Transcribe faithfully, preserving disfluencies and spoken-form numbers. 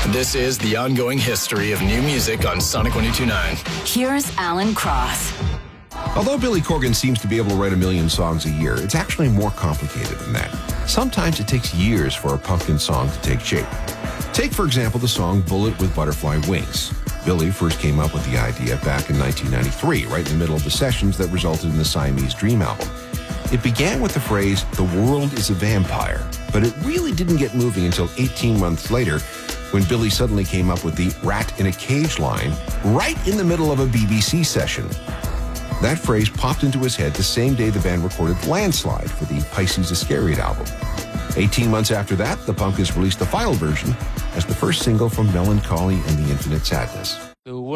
This is the ongoing history of new music on Sonic one oh two point nine. Here's Alan Cross. Although Billy Corgan seems to be able to write a million songs a year, it's actually more complicated than that. Sometimes it takes years for a Pumpkin song to take shape. Take, for example, the song Bullet with Butterfly Wings. Billy first came up with the idea back in nineteen ninety-three, right in the middle of the sessions that resulted in the Siamese Dream album. It began with the phrase, "The world is a vampire," but it really didn't get moving until eighteen months later, when Billy suddenly came up with the rat in a cage line right in the middle of a B B C session. That phrase popped into his head the same day the band recorded Landslide for the Pisces Iscariot album. eighteen months after that, the Pumpkins released the final version as the first single from Melancholy and the Infinite Sadness.